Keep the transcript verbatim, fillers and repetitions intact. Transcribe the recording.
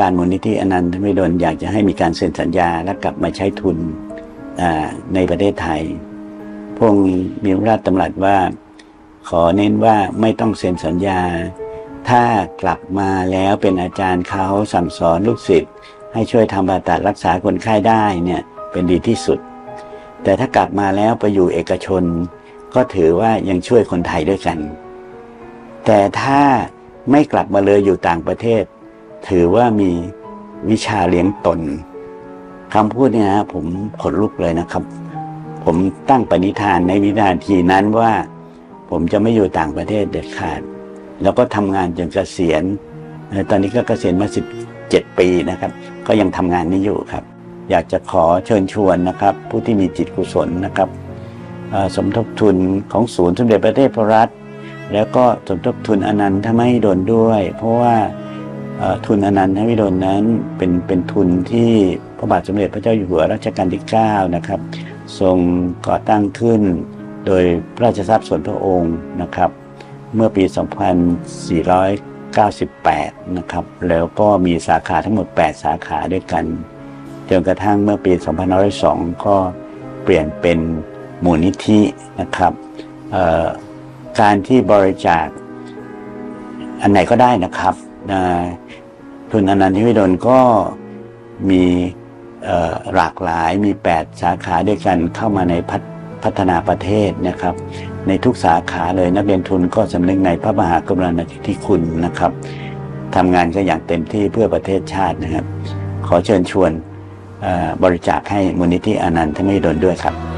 การมูลนิธิอนันทมหิดลอยากจะให้มีการเซ็นสัญญาและกลับมาใช้ทุนในประเทศไทยพระองค์มีพระราชดำรัสว่าขอเน้นว่าไม่ต้องเซ็นสัญญาถ้ากลับมาแล้วเป็นอาจารย์เขาสั่งสอนลูกศิษย์ให้ช่วยทำผ่าตัดรักษาคนไข้ได้เนี่ยเป็นดีที่สุดแต่ถ้ากลับมาแล้วไปอยู่เอกชนก็ถือว่ายังช่วยคนไทยด้วยกันแต่ถ้าไม่กลับมาเลยอยู่ต่างประเทศถือว่ามีวิชาเลี้ยงตนคำพูดเนี่ยนะผมขนลุกเลยนะครับผมตั้งปณิธานในวินาทีนั้นว่าผมจะไม่อยู่ต่างประเทศเด็ดขาดแล้วก็ทำงานจนเกษียณตอนนี้ก็เกษียณมาสิบเจ็ดปีนะครับก็ยังทำงานนี้อยู่ครับอยากจะขอเชิญชวนนะครับผู้ที่มีจิตกุศลนะครับสมทบทุนของศูนย์สมเด็จพระเทพรัตน์แล้วก็สมทบทุนอนันทมหิดลด้วยเพราะว่าทุนอนันทมหิดลนั้นเป็นเป็นทุนที่พระบาทสมเด็จพระเจ้าอยู่หัวรัชกาลที่เก้านะครับทรงก่อตั้งขึ้นโดยพระราชทรัพย์ส่วนพระองค์นะครับเมื่อปี สองพันสี่ร้อยเก้าสิบแปด นะครับแล้วก็มีสาขาทั้งหมดแปดสาขาด้วยกันจนกระทั่งเมื่อปี สองพันห้าร้อยสอง ก็เปลี่ยนเป็นมูลนิธินะครับการที่บริจาคอันไหนก็ได้นะครับทุนอนันทมหิดลก็มีหลากหลายมีแปดสาขาด้วยกันเข้ามาในพัฒนาประเทศนะครับในทุกสาขาเลยนักเรียนทุนก็สำนึกในพระมหากรุณาธิคุณนะครับทำงานก็อย่างเต็มที่เพื่อประเทศชาตินะครับขอเชิญชวนบริจาคให้มูลนิธิอนันทมหิดลด้วยครับ